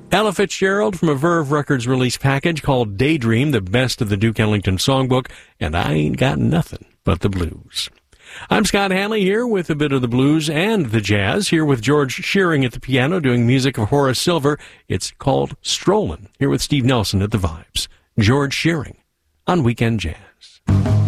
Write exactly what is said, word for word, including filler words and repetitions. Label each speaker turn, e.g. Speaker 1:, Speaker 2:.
Speaker 1: Ella Fitzgerald from a Verve Records release package called Daydream, the best of the Duke Ellington songbook, and I ain't got nothing but the blues. I'm Scott Hanley here with a bit of the blues and the jazz, here with George Shearing at the piano doing music of Horace Silver. It's called Strollin', here with Steve Nelson at the Vibes. George Shearing on Weekend Jazz.